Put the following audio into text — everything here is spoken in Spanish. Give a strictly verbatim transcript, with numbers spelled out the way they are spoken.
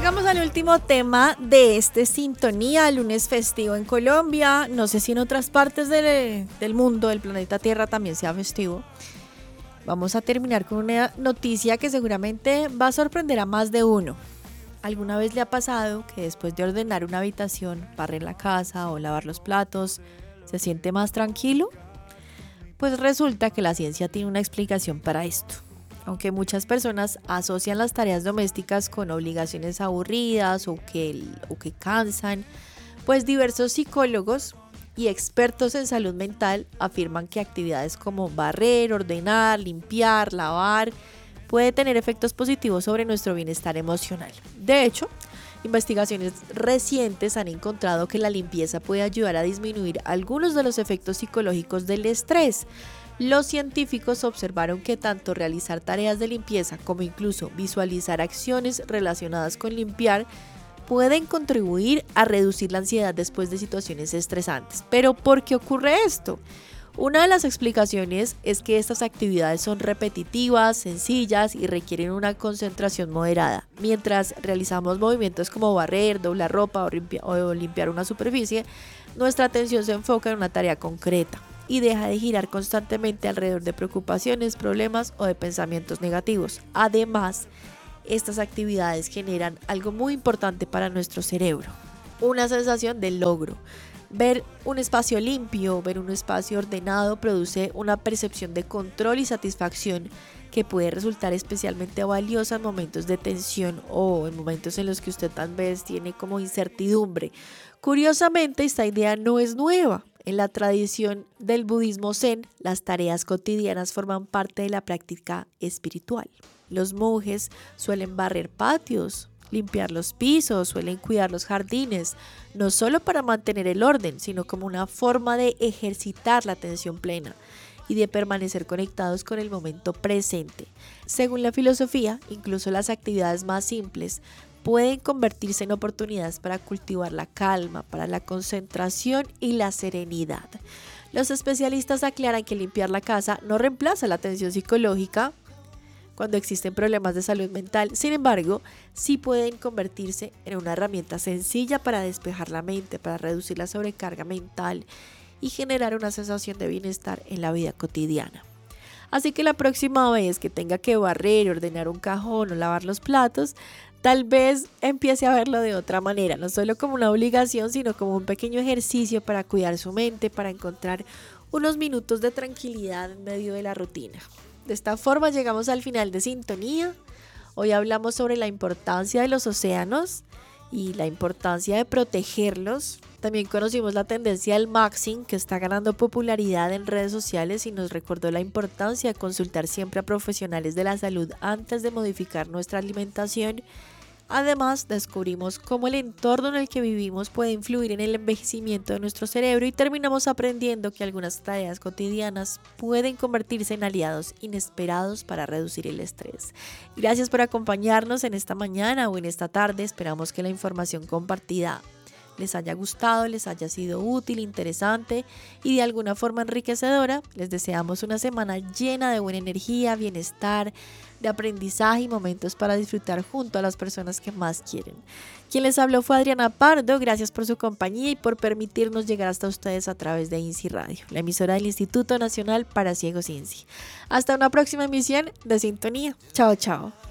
Llegamos al último tema de este Sintonía, lunes festivo en Colombia. No sé si en otras partes del, del mundo, del planeta Tierra, también sea festivo. Vamos a terminar con una noticia que seguramente va a sorprender a más de uno. ¿Alguna vez le ha pasado que después de ordenar una habitación, barrer la casa o lavar los platos, se siente más tranquilo? Pues resulta que la ciencia tiene una explicación para esto. Aunque muchas personas asocian las tareas domésticas con obligaciones aburridas o que, o que cansan, pues diversos psicólogos y expertos en salud mental afirman que actividades como barrer, ordenar, limpiar, lavar, puede tener efectos positivos sobre nuestro bienestar emocional. De hecho, investigaciones recientes han encontrado que la limpieza puede ayudar a disminuir algunos de los efectos psicológicos del estrés. Los científicos observaron que tanto realizar tareas de limpieza como incluso visualizar acciones relacionadas con limpiar pueden contribuir a reducir la ansiedad después de situaciones estresantes. ¿Pero por qué ocurre esto? Una de las explicaciones es que estas actividades son repetitivas, sencillas y requieren una concentración moderada. Mientras realizamos movimientos como barrer, doblar ropa o, limpia- o limpiar una superficie, nuestra atención se enfoca en una tarea concreta y deja de girar constantemente alrededor de preocupaciones, problemas o de pensamientos negativos. Además, estas actividades generan algo muy importante para nuestro cerebro, una sensación de logro. Ver un espacio limpio, ver un espacio ordenado produce una percepción de control y satisfacción que puede resultar especialmente valiosa en momentos de tensión o en momentos en los que usted tal vez tiene como incertidumbre. Curiosamente, esta idea no es nueva. En la tradición del budismo zen, las tareas cotidianas forman parte de la práctica espiritual. Los monjes suelen barrer patios, limpiar los pisos, suelen cuidar los jardines, no solo para mantener el orden, sino como una forma de ejercitar la atención plena y de permanecer conectados con el momento presente. Según la filosofía, incluso las actividades más simples pueden convertirse en oportunidades para cultivar la calma, para la concentración y la serenidad. Los especialistas aclaran que limpiar la casa no reemplaza la atención psicológica cuando existen problemas de salud mental. Sin embargo, sí pueden convertirse en una herramienta sencilla para despejar la mente, para reducir la sobrecarga mental y generar una sensación de bienestar en la vida cotidiana. Así que la próxima vez que tenga que barrer, ordenar un cajón o lavar los platos, tal vez empiece a verlo de otra manera, no solo como una obligación, sino como un pequeño ejercicio para cuidar su mente, para encontrar unos minutos de tranquilidad en medio de la rutina. De esta forma llegamos al final de Sintonía. Hoy hablamos sobre la importancia de los océanos y la importancia de protegerlos. También conocimos la tendencia del maxing, que está ganando popularidad en redes sociales y nos recordó la importancia de consultar siempre a profesionales de la salud antes de modificar nuestra alimentación. Además, descubrimos cómo el entorno en el que vivimos puede influir en el envejecimiento de nuestro cerebro y terminamos aprendiendo que algunas tareas cotidianas pueden convertirse en aliados inesperados para reducir el estrés. Gracias por acompañarnos en esta mañana o en esta tarde. Esperamos que la información compartida les haya gustado, les haya sido útil, interesante y de alguna forma enriquecedora. Les deseamos una semana llena de buena energía, bienestar, de aprendizaje y momentos para disfrutar junto a las personas que más quieren. Quien les habló fue Adriana Pardo. Gracias por su compañía y por permitirnos llegar hasta ustedes a través de INSI Radio, la emisora del Instituto Nacional para Ciegos INSI. Hasta una próxima emisión de Sintonía. Chao, chao.